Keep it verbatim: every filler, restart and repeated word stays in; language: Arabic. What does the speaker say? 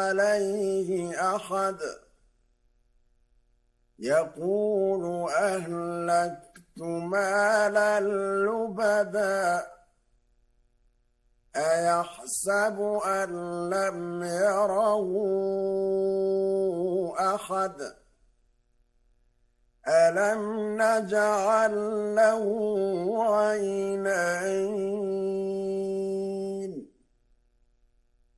عليه أحد يقول أهلكت مالا لبدا أيحسب أن لم يره أحد ألم نجعل له عينين